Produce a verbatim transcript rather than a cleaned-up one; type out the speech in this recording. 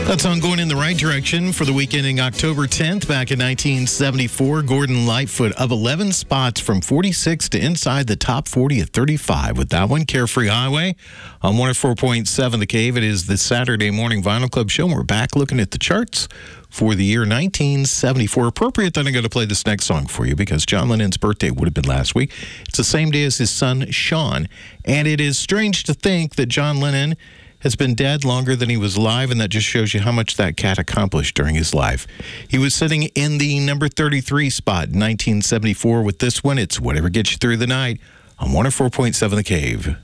That song going in the right direction for the week ending October tenth. Back in nineteen seventy-four, Gordon Lightfoot of eleven spots from forty-six to inside the top forty at thirty-five with that one, Carefree Highway. On one oh four point seven The Cave, it is the Saturday Morning Vinyl Club Show. We're back looking at the charts for the year nineteen seventy-four. Appropriate that I'm going to play this next song for you because John Lennon's birthday would have been last week. It's the same day as his son, Sean. And it is strange to think that John Lennon has been dead longer than he was alive, and that just shows you how much that cat accomplished during his life. He was sitting in the number thirty-three spot in nineteen seventy-four with this one. It's Whatever Gets You Through the Night on one oh four point seven The Cave.